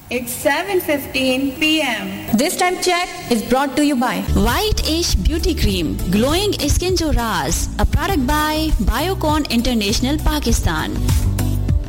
It's 7:15 p.m. This time check is brought to you by White Ash Beauty Cream, Glowing Skin Jo Raaz, a product by Biocon International, Pakistan.